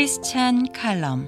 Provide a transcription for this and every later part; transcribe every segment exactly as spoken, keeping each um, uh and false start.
크리스찬 칼럼.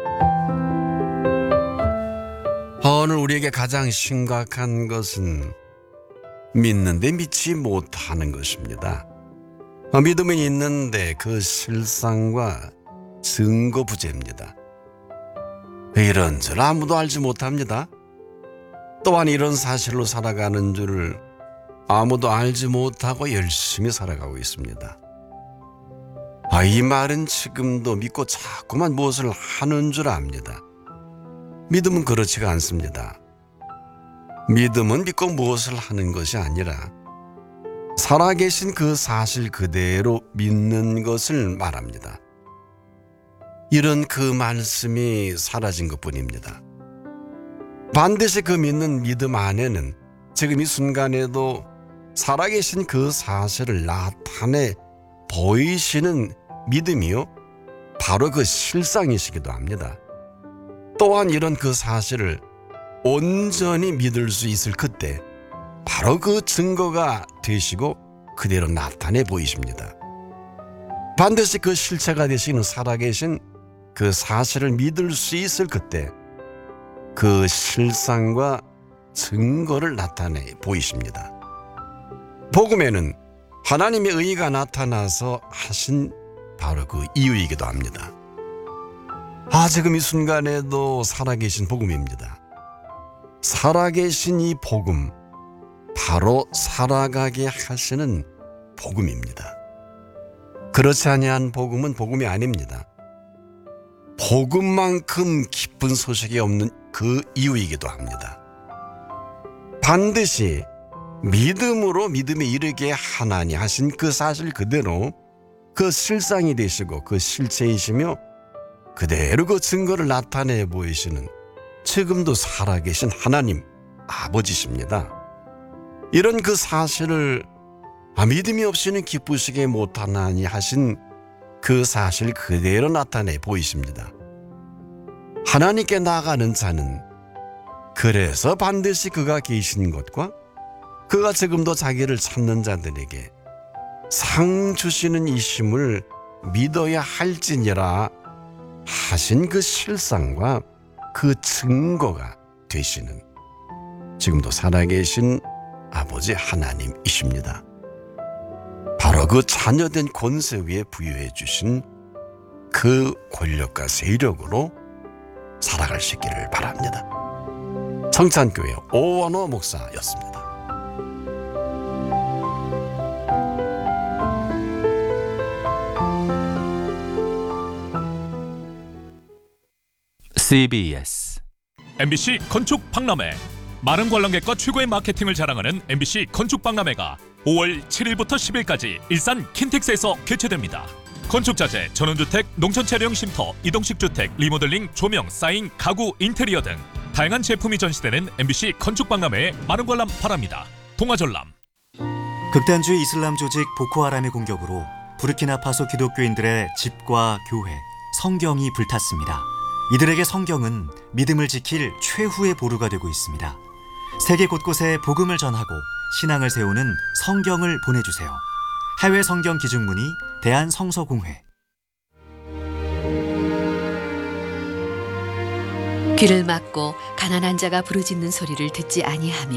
오늘 우리에게 가장 심각한 것은 믿는데 믿지 못하는 것입니다. 믿음은 있는데 그 실상과 증거 부재입니다. 왜 이런 줄 아무도 알지 못합니다. 또한 이런 사실로 살아가는 줄을 아무도 알지 못하고 열심히 살아가고 있습니다. 아, 이 말은 지금도 믿고 자꾸만 무엇을 하는 줄 압니다. 믿음은 그렇지가 않습니다. 믿음은 믿고 무엇을 하는 것이 아니라 살아계신 그 사실 그대로 믿는 것을 말합니다. 이런 그 말씀이 사라진 것뿐입니다. 반드시 그 믿는 믿음 안에는 지금 이 순간에도 살아계신 그 사실을 나타내 보이시는 믿음이요, 바로 그 실상이시기도 합니다. 또한 이런 그 사실을 온전히 믿을 수 있을 그때 바로 그 증거가 되시고 그대로 나타내 보이십니다. 반드시 그 실체가 되시는 살아계신 그 사실을 믿을 수 있을 그때 그 실상과 증거를 나타내 보이십니다. 복음에는 하나님의 의가 나타나서 하신 바로 그 이유이기도 합니다. 아, 지금 이 순간에도 살아계신 복음입니다. 살아계신 이 복음, 바로 살아가게 하시는 복음입니다. 그렇지 아니한 복음은 복음이 아닙니다. 복음만큼 기쁜 소식이 없는 그 이유이기도 합니다. 반드시 믿음으로 믿음에 이르게 하나니 하신 그 사실 그대로 그 실상이 되시고 그 실체이시며 그대로 그 증거를 나타내 보이시는 지금도 살아계신 하나님 아버지십니다. 이런 그 사실을 아, 믿음이 없이는 기쁘시게 못하나니 하신 그 사실 그대로 나타내 보이십니다. 하나님께 나아가는 자는 그래서 반드시 그가 계신 것과 그가 지금도 자기를 찾는 자들에게 상 주시는 이심을 믿어야 할지니라 하신 그 실상과 그 증거가 되시는 지금도 살아계신 아버지 하나님이십니다. 바로 그 자녀된 권세 위에 부여해 주신 그 권력과 세력으로 살아갈 수 있기를 바랍니다. 청찬교회 오원호 목사였습니다. 씨비에스 엠비씨 건축 박람회. 많은 관람객과 최고의 마케팅을 자랑하는 엠비씨 건축 박람회가 오월 칠일부터 십일까지 일산 킨텍스에서 개최됩니다. 건축자재, 전원주택, 농촌차량 쉼터, 이동식 주택, 리모델링, 조명, 사인, 가구, 인테리어 등 다양한 제품이 전시되는 엠비씨 건축 박람회에 많은 관람 바랍니다. 동아전람. 극단주의 이슬람 조직 보코하람의 공격으로 부르키나파소 기독교인들의 집과 교회, 성경이 불탔습니다. 이들에게 성경은 믿음을 지킬 최후의 보루가 되고 있습니다. 세계 곳곳에 복음을 전하고 신앙을 세우는 성경을 보내주세요. 해외 성경 기준문의 대한성서공회. 귀를 막고 가난한 자가 부르짖는 소리를 듣지 아니하며